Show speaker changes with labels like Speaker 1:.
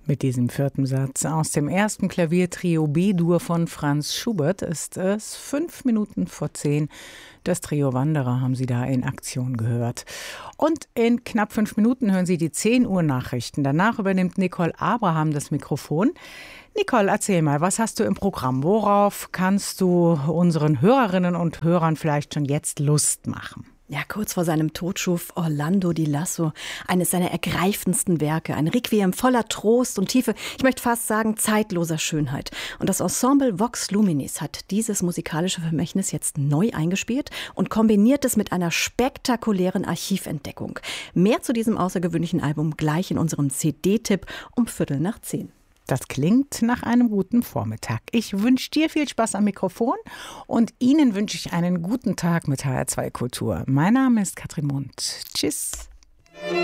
Speaker 1: Mit diesem vierten Satz aus dem ersten Klaviertrio B-Dur von Franz Schubert ist es 9:05. Das Trio Wanderer haben Sie da in Aktion gehört. Und in knapp 5 Minuten hören Sie die 10 Uhr Nachrichten. Danach übernimmt Nicole Abraham das Mikrofon. Nicole, erzähl mal, was hast du im Programm? Worauf kannst du unseren Hörerinnen und Hörern vielleicht schon jetzt Lust machen?
Speaker 2: Ja, kurz vor seinem Tod schuf Orlando Di Lasso eines seiner ergreifendsten Werke, ein Requiem voller Trost und Tiefe, ich möchte fast sagen zeitloser Schönheit. Und das Ensemble Vox Luminis hat dieses musikalische Vermächtnis jetzt neu eingespielt und kombiniert es mit einer spektakulären Archiventdeckung. Mehr zu diesem außergewöhnlichen Album gleich in unserem CD-Tipp um 9:15.
Speaker 1: Das klingt nach einem guten Vormittag. Ich wünsche dir viel Spaß am Mikrofon und Ihnen wünsche ich einen guten Tag mit HR2 Kultur. Mein Name ist Katrin Mund. Tschüss.